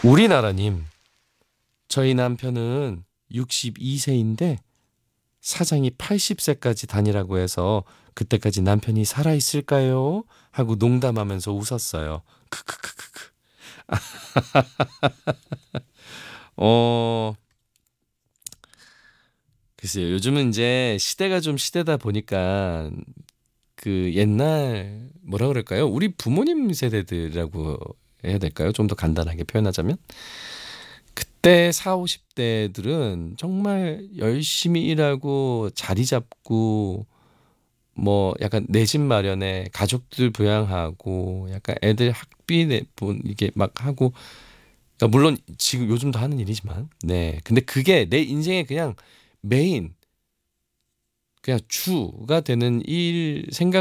우리나라님, 저희 남편은 62세인데 사장이 80세까지 다니라고 해서 그때까지 남편이 살아있을까요? 하고 농담하면서 웃었어요. 크크크크크. 어, 글쎄요. 요즘은 이제 시대가 좀 시대다 보니까 그 옛날 뭐라 그럴까요? 우리 부모님 세대들이라고 해야 될까요? 좀 더 간단하게 표현하자면 그때 4, 50대들은 정말 열심히 일하고 자리 잡고 뭐 약간 내 집 마련에 가족들 부양하고 약간 애들 학비 이게 막 하고 그러니까 물론 지금 요즘도 하는 일이지만 네 근데 그게 내 인생의 그냥 메인 그냥 주가 되는 일 생각